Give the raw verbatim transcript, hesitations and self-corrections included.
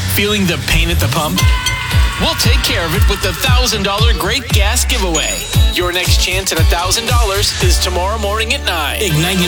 Feeling the pain at the pump? We'll take care of it with the one thousand dollars Great Gas Giveaway. Your next chance at one thousand dollars is tomorrow morning at nine. Ignite